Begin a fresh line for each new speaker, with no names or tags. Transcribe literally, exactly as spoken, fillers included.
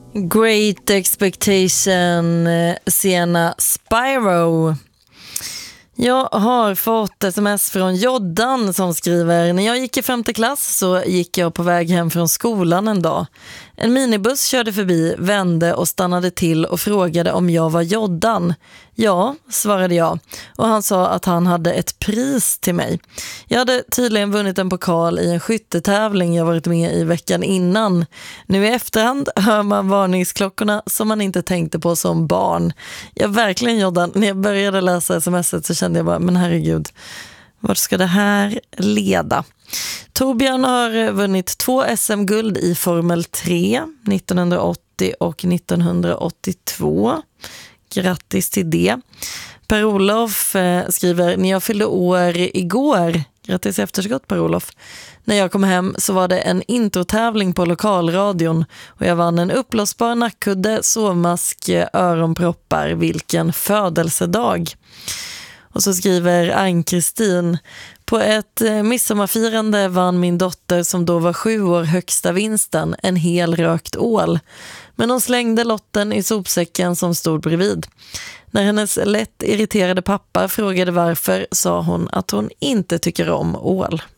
Great Expectation, Sienna Spyro. Jag har fått sms från Joddan som skriver: när jag gick i femte klass så gick jag på väg hem från skolan en dag. En minibuss körde förbi, vände och stannade till och frågade om jag var Joddan. Ja, svarade jag. Och han sa att han hade ett pris till mig. Jag hade tydligen vunnit en pokal i en skyttetävling jag varit med i veckan innan. Nu i efterhand hör man varningsklockorna som man inte tänkte på som barn. Jag verkligen Joddan, när jag började läsa smset så kände jag bara, men herregud, vart ska det här leda? Torbjörn har vunnit två S M-guld i Formel tre nittonhundraåttio och nittonhundraåttiotvå. Grattis till det. Per-Olof eh, skriver: när jag fyllde år igår, grattis i efterskott Per-Olof. När jag kom hem så var det en introtävling på lokalradion och jag vann en uppblåsbar nackkudde, sovmask, öronproppar. Vilken födelsedag. Och så skriver Ann-Kristin: på ett midsommarfirande vann min dotter som då var sju år högsta vinsten, en hel rökt ål. Men hon slängde lotten i sopsäcken som stod bredvid. När hennes lätt irriterade pappa frågade varför sa hon att hon inte tycker om ål.